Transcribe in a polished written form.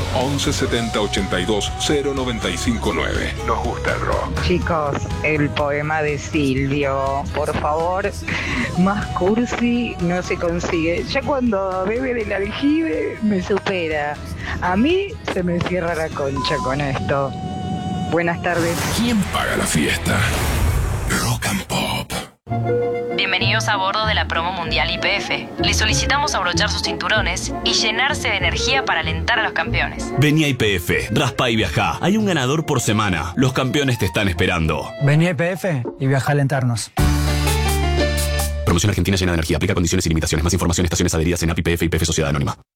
11 70 82 0959. Nos gusta el rock. Chicos, el poema de Silvio, por favor, más cursi no se consigue. Ya cuando bebe del aljibe me supera. A mí se me cierra la concha con esto. Buenas tardes. ¿Quién paga la fiesta? Rock and Pop. Bienvenidos a bordo de la promo mundial YPF. Les solicitamos abrochar sus cinturones y llenarse de energía para alentar a los campeones. Vení a YPF, raspa y viajá. Hay un ganador por semana. Los campeones te están esperando. Vení a YPF y viaja a alentarnos. Promoción Argentina llena de energía. Aplica condiciones y limitaciones. Más información, estaciones adheridas en app YPF y YPF Sociedad Anónima.